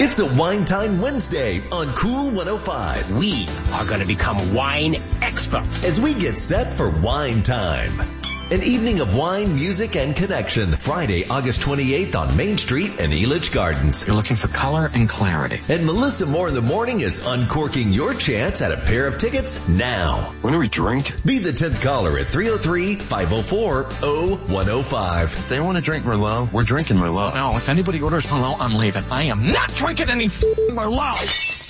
It's a Wine Time Wednesday on Cool 105. We are going to become wine experts as we get set for Wine Time. An evening of wine, music, and connection. Friday, August 28th on Main Street in Elitch Gardens. You're looking for color and clarity. And Melissa Moore in the Morning is uncorking your chance at a pair of tickets now. When do we drink? Be the 10th caller at 303-504-0105. If they want to drink Merlot, we're drinking Merlot. No, if anybody orders Merlot, I'm leaving. I am not drinking any Merlot.